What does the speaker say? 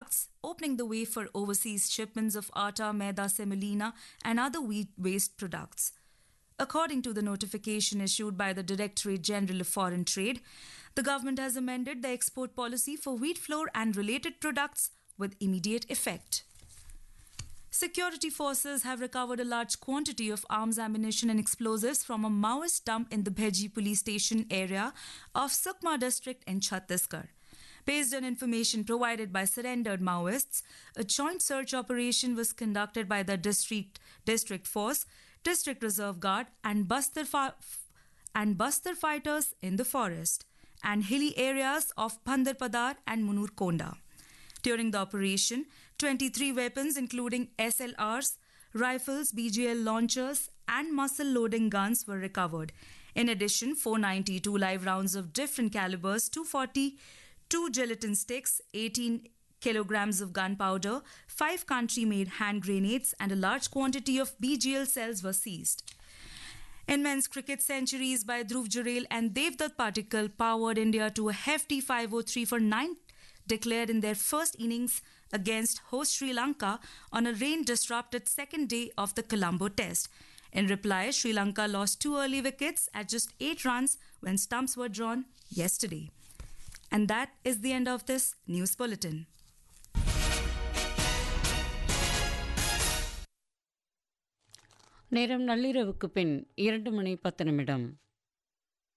products, opening the way for overseas shipments of atta, maida, semolina, and other wheat waste products. According to the notification issued by the Directorate General of Foreign Trade, the government has amended the export policy for wheat flour and related products with immediate effect. Security forces have recovered a large quantity of arms, ammunition, and explosives from a Maoist dump in the Bheji police station area of Sukma district in Chhattisgarh. Based on information provided by surrendered Maoists, a joint search operation was conducted by the district force, district reserve guard, and Bastar fighters in the forest and hilly areas of Bhandarpadar and Munur Konda. During the operation, 23 weapons including SLRs, rifles, BGL launchers and muzzle-loading guns were recovered. In addition, 492 live rounds of different calibers, 242 gelatin sticks, 18 kilograms of gunpowder, 5 country-made hand grenades and a large quantity of BGL cells were seized. In men's cricket, centuries by Dhruv Jurel and Devdutt Patikal powered India to a hefty 503 for 9 declared in their first innings against host Sri Lanka on a rain-disrupted second day of the Colombo Test. In reply, Sri Lanka lost 2 early wickets at just 8 runs when stumps were drawn yesterday. And that is the end of this news bulletin. நேரம் நள்ளிரவுக்கு பின் 2 மணி 10 நிமிடம்.